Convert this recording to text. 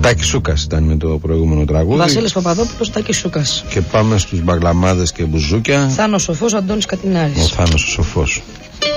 Τάκης Σούκας ήταν με το προηγούμενο τραγούδι. Βασίλης Παπαδόπουλος, Τάκης Σούκας. Και πάμε στους μπαγλαμάδες και μπουζούκια. Θάνος Σοφός, Αντώνης Κατινάρης. Ο Θάνος ο Σοφός.